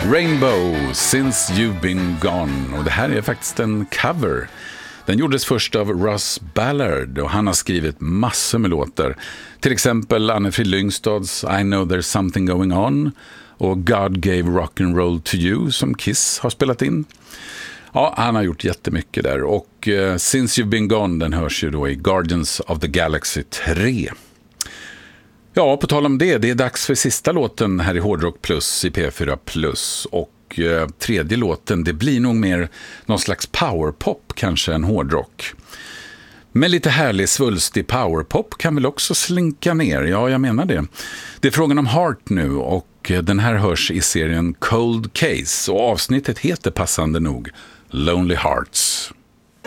Rainbow, Since You've Been Gone. Och det här är faktiskt en cover. Den gjordes först av Russ Ballard och han har skrivit massor med låtar. Till exempel Anne-Frid Lyngstads I Know There's Something Going On och God Gave Rock and Roll to You som Kiss har spelat in. Ja, han har gjort jättemycket där och Since You've Been Gone, den hörs ju då i Guardians of the Galaxy 3. Ja, på tal om det är dags för sista låten här i Hårdrock Plus i P4 Plus och tredje låten, det blir nog mer någon slags powerpop kanske än hårdrock. Men lite härlig svulstig powerpop kan väl också slinka ner, ja jag menar det. Det är frågan om Heart nu och den här hörs i serien Cold Case och avsnittet heter passande nog Lonely Hearts.